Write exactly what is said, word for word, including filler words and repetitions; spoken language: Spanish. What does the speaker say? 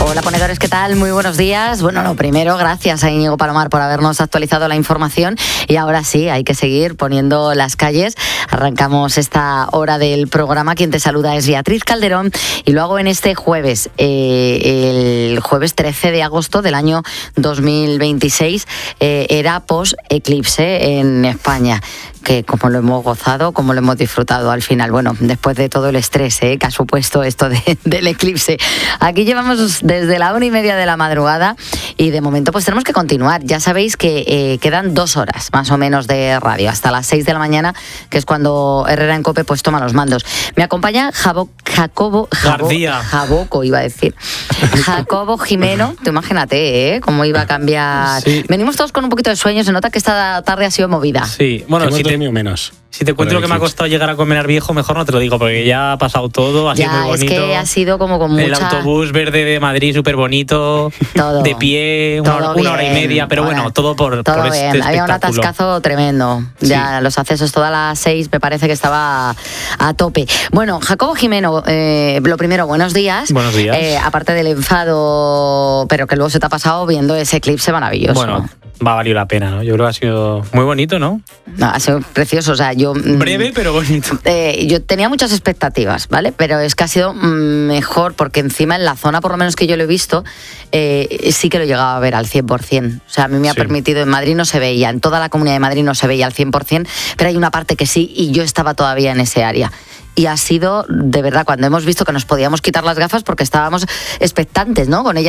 Hola ponedores, ¿qué tal? Muy buenos días. Bueno, lo primero, gracias a Íñigo Palomar por habernos actualizado la información y ahora sí, hay que seguir poniendo las calles. Arrancamos esta hora del programa. Quien te saluda es Beatriz Calderón y lo hago en este jueves, eh, el jueves trece de agosto del año dos mil veintiséis, eh, era post-eclipse en España. Que como lo hemos gozado, como lo hemos disfrutado al final. Bueno, después de todo el estrés ¿eh? que ha supuesto esto de, del eclipse. Aquí llevamos desde la una y media de la madrugada y de momento pues tenemos que continuar. Ya sabéis que eh, quedan dos horas más o menos de radio, hasta las seis de la mañana, que es cuando Herrera en COPE pues toma los mandos. Me acompaña Jabo, Jacobo... Jabo, García. Jaboco, iba a decir. Jacobo Jimeno. Tú imagínate, ¿eh? Cómo iba a cambiar... Sí. Venimos todos con un poquito de sueño, se nota que esta tarde ha sido movida. Sí, bueno, si te... menos. Si te cuento lo que me ha costado llegar a Comenar Viejo, mejor no te lo digo, porque ya ha pasado todo, ha sido muy bonito. Es que ha sido como con mucha... El autobús verde de Madrid, súper bonito, todo, de pie, una, hora, una hora y media, pero Ahora, bueno, todo por, todo por bien. este Había un espectáculo. atascazo tremendo. Sí. Ya los accesos todas las seis me parece que estaba a tope. Bueno, Jacobo Jimeno, eh, lo primero, buenos días. Buenos días. Eh, aparte del enfado, pero que luego se te ha pasado viendo ese eclipse maravilloso. Bueno, va a valer la pena, ¿no? Yo creo que ha sido muy bonito, ¿no? No, ha sido precioso, o sea, yo... Breve, pero bonito. Eh, yo tenía muchas expectativas, ¿vale? Pero es que ha sido mejor, porque encima en la zona, por lo menos que yo lo he visto, eh, sí que lo llegaba a ver al cien por ciento. O sea, a mí me ha sí. permitido, en Madrid no se veía, en toda la Comunidad de Madrid no se veía al cien por ciento, pero hay una parte que sí, y yo estaba todavía en ese área. Y ha sido, de verdad, cuando hemos visto que nos podíamos quitar las gafas porque estábamos expectantes, ¿no? Con ella